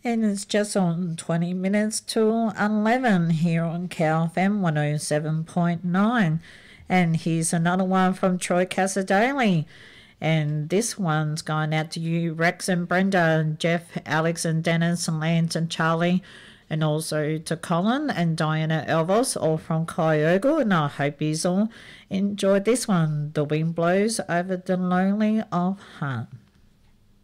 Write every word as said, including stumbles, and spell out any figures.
And it's just on twenty minutes to eleven here on K F M one oh seven point nine. And here's another one from Troy Casadale. And this one's going out to you, Rex and Brenda, Jeff, Alex and Dennis, and Lance and Charlie, and also to Colin and Diana Elvos, all from Kyogo. And I hope you all enjoyed this one. The wind blows over the lonely of heart.